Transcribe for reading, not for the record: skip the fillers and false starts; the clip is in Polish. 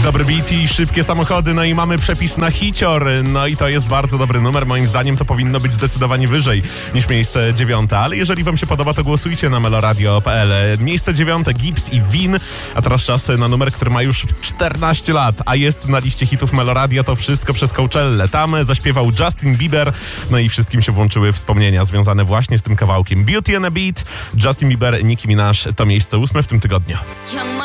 Dobry beat i szybkie samochody, no i mamy przepis na hicior. No i to jest bardzo dobry numer, moim zdaniem to powinno być zdecydowanie wyżej niż miejsce 9, ale jeżeli wam się podoba, to głosujcie na meloradio.pl. Miejsce 9 Gibbs i Win, a teraz czas na numer, który ma już 14 lat, a jest na liście hitów Meloradia. To wszystko przez Coachellę. Tam zaśpiewał Justin Bieber, no i wszystkim się włączyły wspomnienia związane właśnie z tym kawałkiem. Beauty and a Beat, Justin Bieber, Nicki Minaj, to miejsce 8 w tym tygodniu.